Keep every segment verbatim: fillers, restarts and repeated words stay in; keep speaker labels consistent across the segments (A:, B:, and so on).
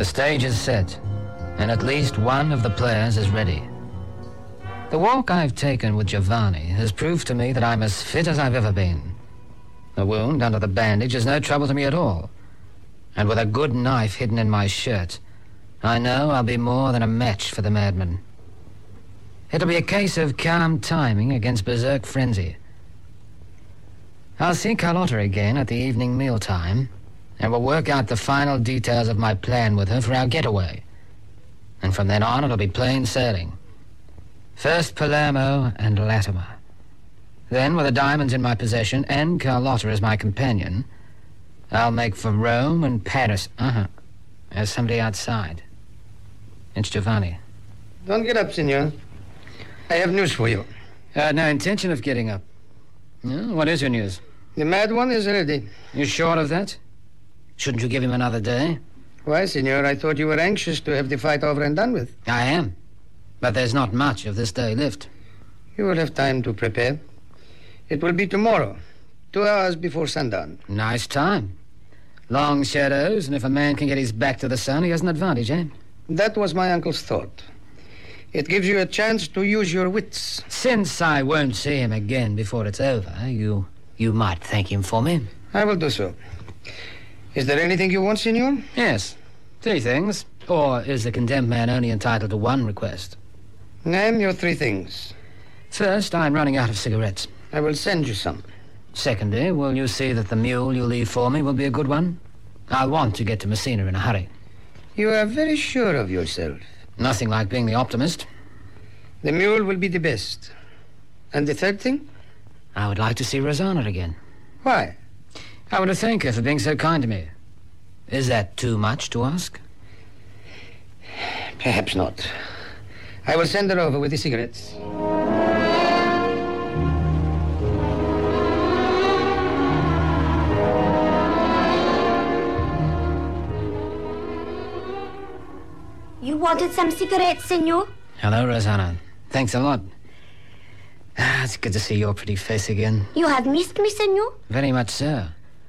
A: The stage is set, and at least one of the players is ready. The walk I've taken with Giovanni has proved to me that I'm as fit as I've ever been. The wound under the bandage is no trouble to me at all. And with a good knife hidden in my shirt, I know I'll be more than a match for the madman. It'll be a case of calm timing against berserk frenzy. I'll see Carlotta again at the evening mealtime, and we'll work out the final details of my plan with her for our getaway. And from then on, it'll be plain sailing. First Palermo and Latimer. Then, with the diamonds in my possession and Carlotta as my companion, I'll make for Rome and Paris. Uh-huh. There's somebody outside. It's Giovanni.
B: Don't get up, senor. I have news for you.
A: I had no intention of getting up. Yeah, what is your news?
B: The mad one is ready.
A: You sure of that? Shouldn't you give him another day?
B: Why, senor? I thought you were anxious to have the fight over and done with.
A: I am. But there's not much of this day left.
B: You will have time to prepare. It will be tomorrow, two hours before sundown.
A: Nice time. Long shadows, and if a man can get his back to the sun, he has an advantage, eh?
B: That was my uncle's thought. It gives you a chance to use your wits.
A: Since I won't see him again before it's over, you you might thank him for me.
B: I will do so. Is there anything you want, senor?
A: Yes. Three things. Or is the condemned man only entitled to one request?
B: Name your three things.
A: First, I'm running out of cigarettes.
B: I will send you some.
A: Secondly, will you see that the mule you leave for me will be a good one? I want to get to Messina in a hurry.
B: You are very sure of yourself.
A: Nothing like being the optimist.
B: The mule will be the best. And the third thing?
A: I would like to see Rosanna again.
B: Why?
A: I want to thank her for being so kind to me. Is that too much to ask?
B: Perhaps not. I will send her over with the cigarettes.
C: You wanted some cigarettes, senor?
A: Hello, Rosanna. Thanks a lot. Ah, it's good to see your pretty face again.
C: You have missed me, senor?
A: Very much so.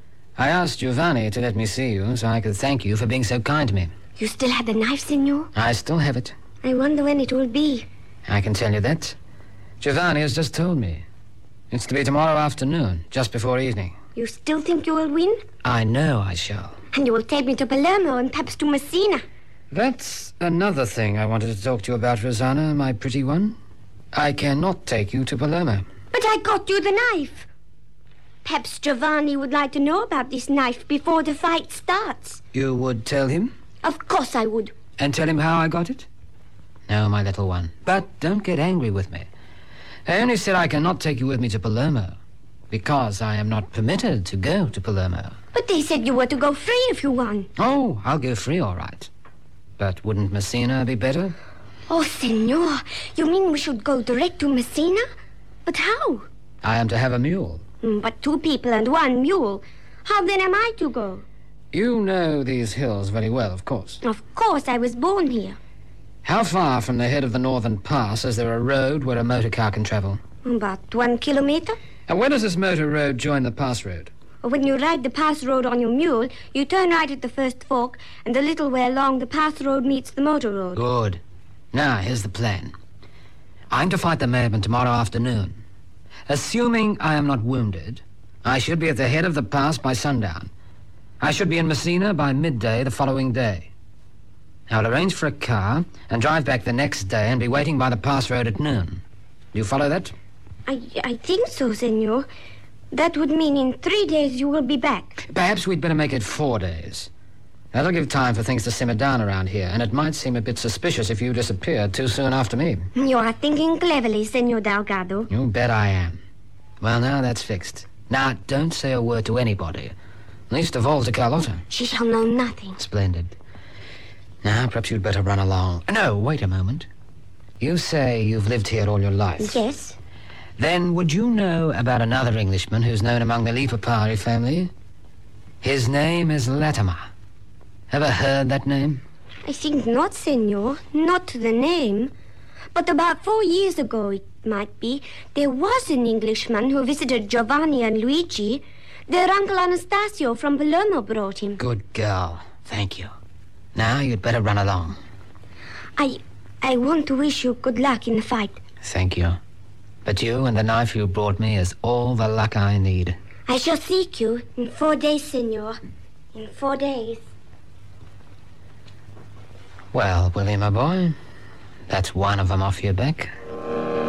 A: I asked Giovanni to let me see you so I could thank you for being so kind to me.
C: You still have the knife, senor?
A: I still have it.
C: I wonder when it will be.
A: I can tell you that. Giovanni has just told me. It's to be tomorrow afternoon, just before evening.
C: You still think you will win?
A: I know I shall.
C: And you will take me to Palermo and perhaps to Messina.
A: That's another thing I wanted to talk to you about, Rosanna, my pretty one. I cannot take you to Palermo.
C: But I got you the knife. Perhaps Giovanni would like to know about this knife before the fight starts.
A: You would tell him?
C: Of course I would.
A: And tell him how I got it? No, my little one. But don't get angry with me. I only said I cannot take you with me to Palermo because I am not permitted to go to Palermo.
C: But they said you were to go free if you won.
A: Oh, I'll go free, all right. But wouldn't Messina be better?
C: Oh, senor, you mean we should go direct to Messina? But how?
A: I am to have a mule.
C: Mm, but two people and one mule. How then am I to go?
A: You know these hills very well, of course.
C: Of course, I was born here.
A: How far from the head of the northern pass is there a road where a motor car can travel?
C: About one kilometer.
A: And where does this motor road join the pass road?
C: When you ride the pass road on your mule, you turn right at the first fork, and a little way along the pass road meets the motor road.
A: Good. Now, here's the plan. I'm to fight the madman tomorrow afternoon. Assuming I am not wounded, I should be at the head of the pass by sundown. I should be in Messina by midday the following day. I'll arrange for a car and drive back the next day and be waiting by the pass road at noon. Do you follow that?
C: I, I think so, senor. That would mean in three days you will be back.
A: Perhaps we'd better make it four days. That'll give time for things to simmer down around here, and it might seem a bit suspicious if you disappeared too soon after me.
C: You are thinking cleverly, Senor Delgado.
A: You bet I am. Well, now that's fixed. Now, don't say a word to anybody. Least of all to Carlotta.
C: She shall know nothing.
A: Splendid. Now, perhaps you'd better run along. No, wait a moment. You say you've lived here all your life.
C: Yes.
A: Then would you know about another Englishman who's known among the Lipari family? His name is Latimer. Ever heard that name?
C: I think not, senor. Not the name. But about four years ago, it might be, there was an Englishman who visited Giovanni and Luigi. Their uncle Anastasio from Palermo brought him.
A: Good girl. Thank you. Now you'd better run along.
C: I... I want to wish you good luck in the fight.
A: Thank you. But you and the knife you brought me is all the luck I need.
C: I shall seek you in four days, senor. In four days.
A: Well, Willie, my boy, that's one of them off your back.